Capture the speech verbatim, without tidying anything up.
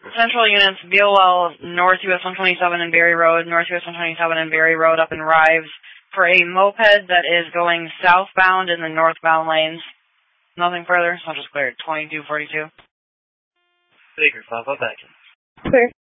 Central units, B O L, North U S one twenty-seven and Berry Road, North U S one twenty-seven and Berry Road up in Rives for a moped that is going southbound in the northbound lanes. Nothing further, so I'll just clear it. twenty-two forty-two. Baker, five up action. Clear.